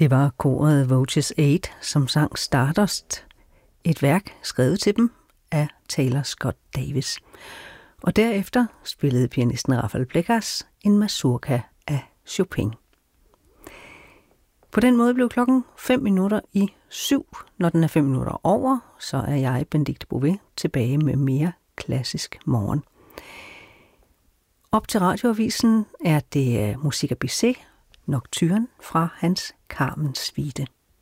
Det var koret Voices 8, som sang Stardust, et værk skrevet til dem af Taylor Scott Davis. Og derefter spillede pianisten Rafael Blekas en mazurka af Chopin. På den måde blev klokken 7:05. Når den er 5 minutter over, så er jeg, Benedikte Bové, tilbage med mere klassisk morgen. Op til radioavisen er det Musica Bizet, Nocturne fra Hans Carmen Suite.